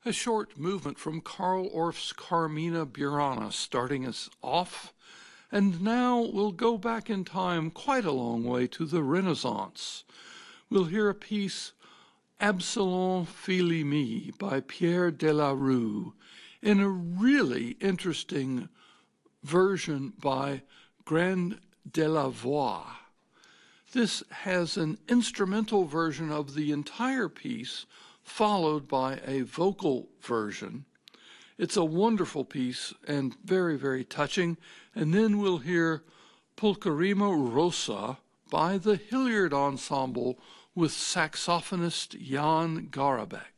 A short movement from Carl Orff's Carmina Burana starting us off, and now we'll go back in time quite a long way to the Renaissance. We'll hear a piece, Absalom Philimi by Pierre Delarue, in a really interesting version by Grand Delavoye. This has an instrumental version of the entire piece, followed by a vocal version. It's a wonderful piece and very, very touching. And then we'll hear Pulcherima Rossa by the Hilliard Ensemble with saxophonist Jan Garabek.